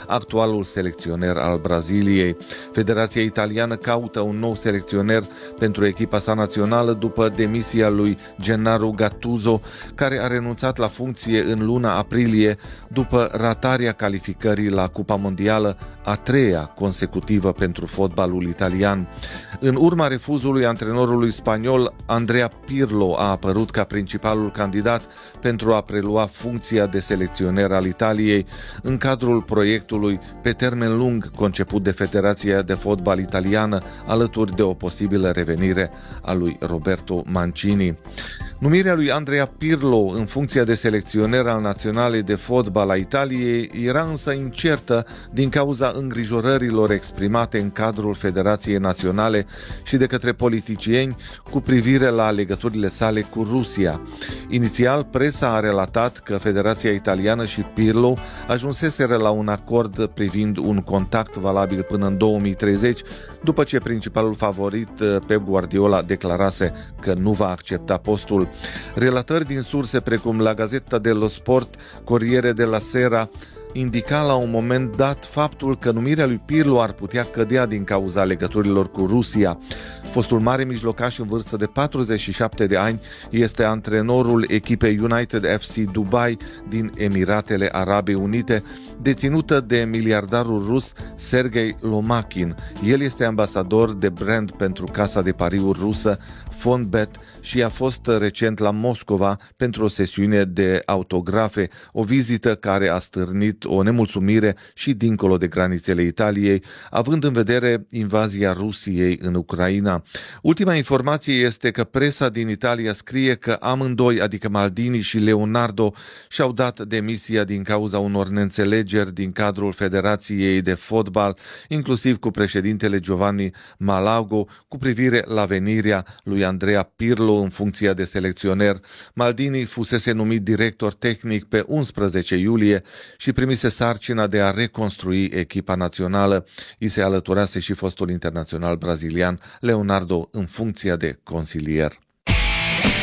actualul selecționer al Braziliei. Federația italiană caută un nou selecționer pentru echipa sa națională după demisia lui Gennaro Gattuso, care a renunțat la funcție în luna aprilie după ratarea calificării la Cupa Mondială, a treia consecutivă pentru fotbalul italian. În urma refuzului antrenorului spaniol, Andrea Pirlo a apărut ca principalul candidat pentru a prelua funcția de selecționer al Italiei în cadrul proiectului pe termen lung conceput de Federația de Fotbal Italiană, alături de o posibilă revenire a lui Roberto Mancini. Numirea lui Andrea Pirlo în funcția de selecționer al Naționalei de Fotbal a Italiei era însă incertă din cauza îngrijorărilor exprimate în cadrul Federației Naționale și de către politicieni cu privire la legăturile sale cu Rusia. Inițial, presa a relatat că Federația Italiană și Pirlo ajunseseră la un acord privind un contact valabil până în 2030, după ce principalul favorit, Pep Guardiola, declarase că nu va accepta postul. Relatări din surse precum La Gazzetta dello Sport, Corriere della Sera, indica la un moment dat faptul că numirea lui Pirlo ar putea cădea din cauza legăturilor cu Rusia. Fostul mare mijlocaș în vârstă de 47 de ani este antrenorul echipei United FC Dubai din Emiratele Arabe Unite, deținută de miliardarul rus Sergei Lomakin. El este ambasador de brand pentru casa de pariuri rusă Fonbet și a fost recent la Moscova pentru o sesiune de autografe, o vizită care a stârnit o nemulțumire și dincolo de granițele Italiei, având în vedere invazia Rusiei în Ucraina. Ultima informație este că presa din Italia scrie că amândoi, adică Maldini și Leonardo, și-au dat demisia din cauza unor neînțelegeri din cadrul Federației de Fotbal, inclusiv cu președintele Giovanni Malago, cu privire la venirea lui Andrea Pirlo în funcția de selecționer. Maldini fusese numit director tehnic pe 11 iulie și primise sarcina de a reconstrui echipa națională. I se alăturase și fostul internațional brazilian Leonardo în funcția de consilier.